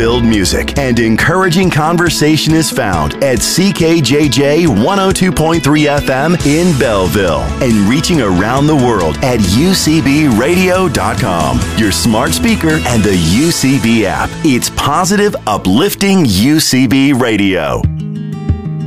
filled music and encouraging conversation is found at CKJJ 102.3 FM in Belleville and reaching around the world at UCBradio.com, your smart speaker, and the UCB app. It's positive, uplifting UCB Radio.